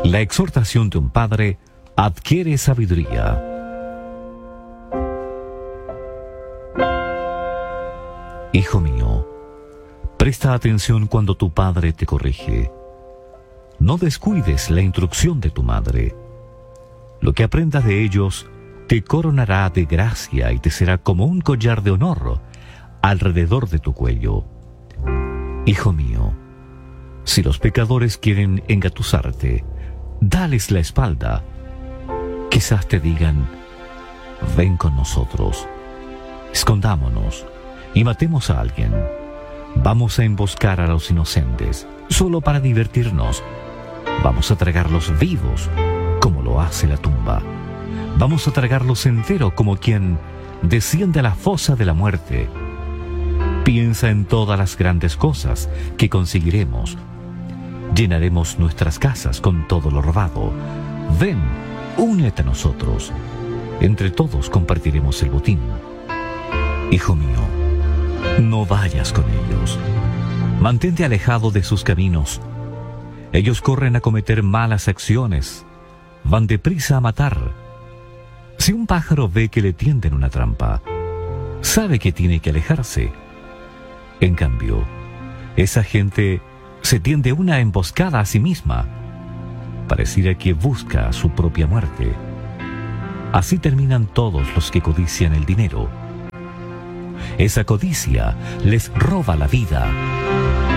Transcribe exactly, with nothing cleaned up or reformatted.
La exhortación de un padre adquiere sabiduría. Hijo mío, presta atención cuando tu padre te corrige. No descuides la instrucción de tu madre. Lo que aprendas de ellos te coronará de gracia y te será como un collar de honor alrededor de tu cuello. Hijo mío, si los pecadores quieren engatusarte, dales la espalda. Quizás te digan, ven con nosotros, escondámonos y matemos a alguien. Vamos a emboscar a los inocentes, solo para divertirnos. Vamos a tragarlos vivos, como lo hace la tumba. Vamos a tragarlos entero, como quien desciende a la fosa de la muerte. Piensa en todas las grandes cosas que conseguiremos. Llenaremos nuestras casas con todo lo robado. Ven, únete a nosotros. Entre todos compartiremos el botín. Hijo mío, no vayas con ellos. Mantente alejado de sus caminos. Ellos corren a cometer malas acciones. Van deprisa a matar. Si un pájaro ve que le tienden una trampa, sabe que tiene que alejarse. En cambio, esa gente se tiende una emboscada a sí misma. Pareciera que busca su propia muerte. Así terminan todos los que codician el dinero. Esa codicia les roba la vida.